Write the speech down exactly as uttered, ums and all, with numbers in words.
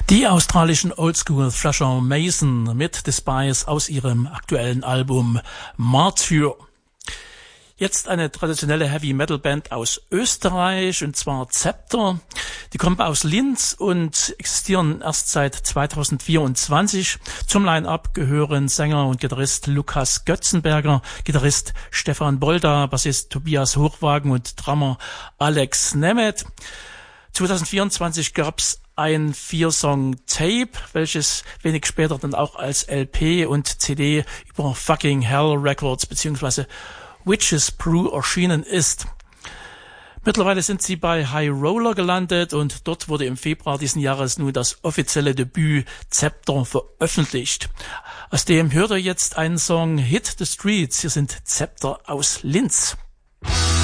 Die australischen Oldschool Thrasher Mason mit Despise aus ihrem aktuellen Album Martyr. Jetzt eine traditionelle Heavy Metal Band aus Österreich, und zwar Zepter. Die kommen aus Linz und existieren erst seit zweitausendvierundzwanzig. Zum Line-Up gehören Sänger und Gitarrist Lukas Götzenberger, Gitarrist Stefan Bolda, Bassist Tobias Hochwagen und Drummer Alex Nemeth. zweitausendvierundzwanzig gab's ein Vier-Song-Tape, welches wenig später dann auch als L P und C D über Fucking Hell Records bzw. Witches Brew erschienen ist. Mittlerweile sind sie bei High Roller gelandet und dort wurde im Februar diesen Jahres nun das offizielle Debüt Zepter veröffentlicht. Aus dem hört ihr jetzt einen Song Hit the Streets. Hier sind Zepter aus Linz.